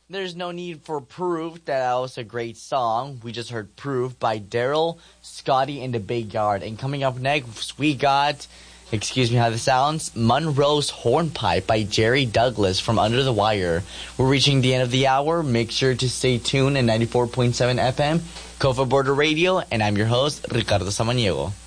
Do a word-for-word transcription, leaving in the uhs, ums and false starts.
There's no need for proof. That was a great song. We just heard Proof by Daryl, Scotty, and the Big Yard. And coming up next, we got, excuse me how this sounds, Monroe's Hornpipe by Jerry Douglas from Under the Wire. We're reaching the end of the hour. Make sure to stay tuned at ninety-four point seven F M, Cofa Border Radio, and I'm your host, Ricardo Samaniego.